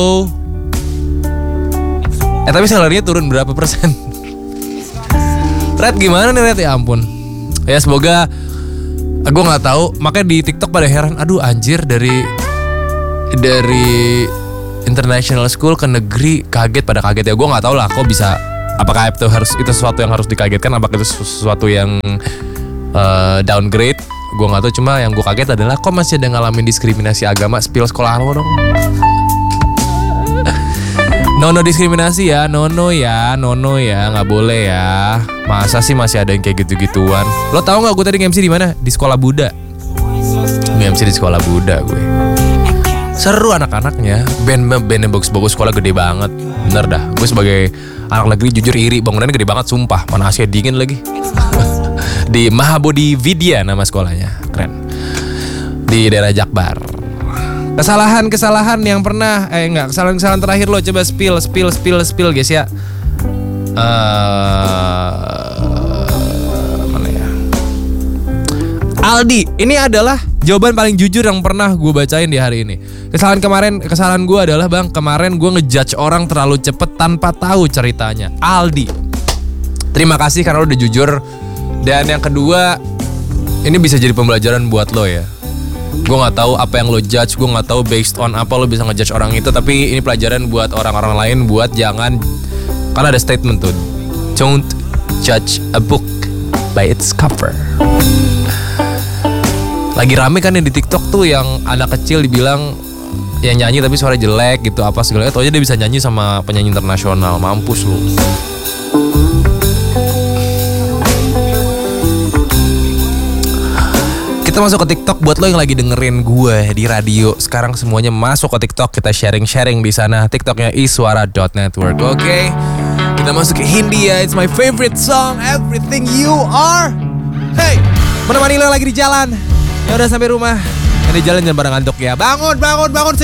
Tapi salarinya turun berapa persen? Red gimana nih Red, ya ampun. Ya semoga, gue nggak tahu. Makanya di TikTok pada heran, aduh anjir dari international school ke negeri pada kaget ya. Gue nggak tahu lah kok bisa. Apakah itu sesuatu yang harus dikagetkan? Apakah itu sesuatu yang downgrade? Gue nggak tahu. Cuma yang gue kaget adalah kok masih ada ngalamin diskriminasi agama. Spill sekolah lo dong. Nono diskriminasi ya, nono ya, nggak boleh ya. Masa sih masih ada yang kayak gitu-gituan? Lo tahu nggak gue tadi nge-MC di mana? Di sekolah Buddha. Nge-MC di sekolah Buddha gue. Seru anak-anaknya. Band bagus-bagus, sekolah gede banget. Bener dah. Gue sebagai anak negeri jujur iri, bangunannya gede banget sumpah. Mana AC dingin lagi. Di Mahabodhi Vidya nama sekolahnya, keren. Di daerah Jakbar. Kesalahan yang pernah kesalahan terakhir lo, coba spill guys ya. Mana ya? Aldi, ini adalah jawaban paling jujur yang pernah gue bacain di hari ini. Kesalahan gue adalah kemarin gue ngejudge orang terlalu cepet tanpa tahu ceritanya. Aldi, terima kasih karena lo udah jujur. Dan yang kedua, ini bisa jadi pembelajaran buat lo ya. Gue nggak tahu apa yang lo judge, gue nggak tahu based on apa lo bisa ngejudge orang itu. Tapi ini pelajaran buat orang-orang lain, buat jangan, karena ada statement tuh, don't judge a book by its cover. Lagi rame kan yang di TikTok tuh yang anak kecil dibilang yang nyanyi tapi suara jelek gitu apa segala. Tau aja dia bisa nyanyi sama penyanyi internasional, mampus lu. Kita masuk ke TikTok buat lo yang lagi dengerin gue di radio. Sekarang semuanya masuk ke TikTok, kita sharing di sana. TikToknya iswara.network. Oke. Kita masuk ke Hindia. It's my favorite song, Everything You Are. Hey, menemani lo lagi di jalan. Ya udah sampai rumah. Yang di jalan jangan pada ngantuk ya. Bangun.